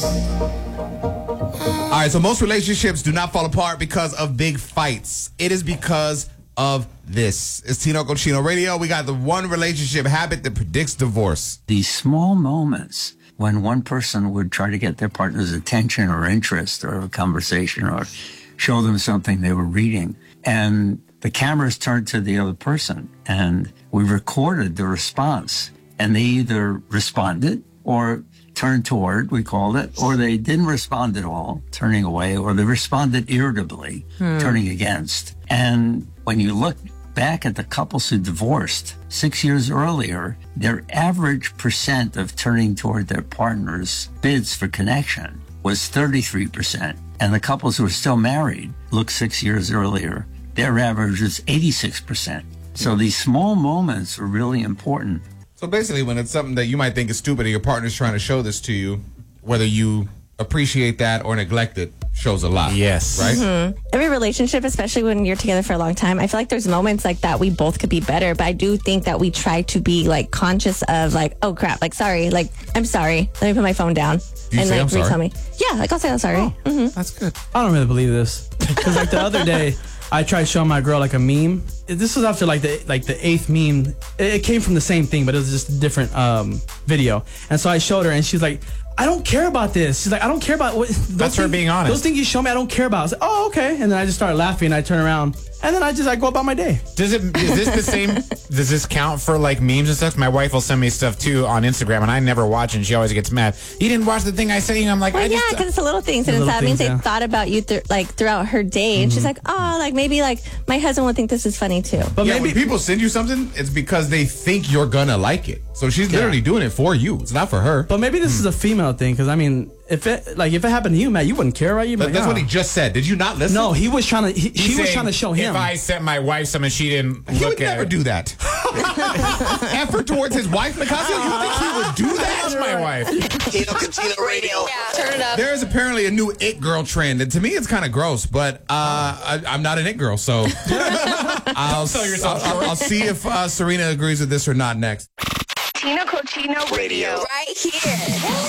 All right, so most relationships do not fall apart because of big fights. It is because of this. It's Tino Cochino Radio. We got the one relationship habit that predicts divorce. These small moments when one person would try to get their partner's attention or interest or a conversation or show them something they were reading, and the cameras turned to the other person, and we recorded the response, and they either responded or turned toward, we called it, or they didn't respond at all, turning away, or they responded irritably, turning against. And when you look back at the couples who divorced 6 years earlier, their average percent of turning toward their partner's bids for connection was 33%. And the couples who are still married, look 6 years earlier, their average is 86%. So these small moments are really important. So basically, when it's something that you might think is stupid and your partner's trying to show this to you, whether you appreciate that or neglect it, shows a lot. Yes. Right? Mm-hmm. Every relationship, especially when you're together for a long time, I feel like there's moments like that we both could be better, but I do think that we try to be like conscious of like, oh crap, like sorry, like I'm sorry. Let me put my phone down. Do you and say like I'm sorry? retell me. Yeah, like I'll say I'm sorry. Oh, that's good. I don't really believe this because like the other day I tried showing my girl like a meme. This was after like the eighth meme. It came from the same thing, but it was just a different video. And so I showed her, and she's like, I don't care about this. She's like, I don't care about what. That's her being honest. Those things you show me, I don't care about. I was like, oh, okay. And then I just started laughing, and I turn around, and then I go about my day. Is this the same? Does this count for like memes and stuff? My wife will send me stuff too on Instagram, and I never watch, and she always gets mad. You didn't watch the thing I sent you. I'm like, Well, yeah, because it's the little things, and that means they thought about you throughout her day, and she's like, oh, like maybe like my husband would think this is funny too. But yeah, when people send you something, it's because they think you're gonna like it. So she's literally doing it for you. It's not for her. But maybe this is a female thing, because I mean, if it happened to you, Matt, you wouldn't care, right? That's what he just said. Did you not listen? No, he was trying to. She was trying to show him. If I sent my wife something, she didn't He look would at never it. do that. Effort towards his wife, Mikasa? You think he would do that? That's my wife. Tino Cochino Radio. Yeah, turn it up. There is apparently a new it girl trend, and to me, it's kind of gross. But I'm not an it girl, so I'll see if Serena agrees with this or not next. Tino Cochino Radio. right here.